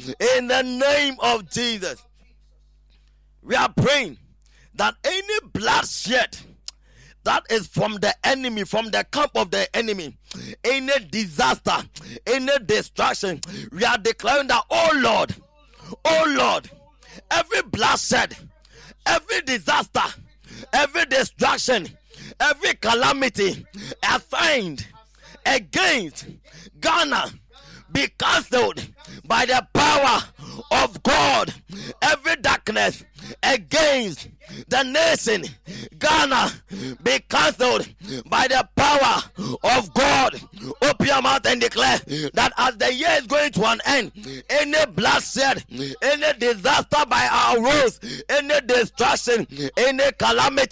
in the name of Jesus. We are praying that any bloodshed that is from the enemy, from the camp of the enemy, any disaster, any destruction, we are declaring that, oh Lord, every bloodshed, every disaster, every destruction, every calamity assigned against Ghana be cancelled by the power of God. Every darkness against the nation Ghana be cancelled by the power of God. Open your mouth and declare that as the year is going to an end, any bloodshed, any disaster by our roads, any destruction, any calamity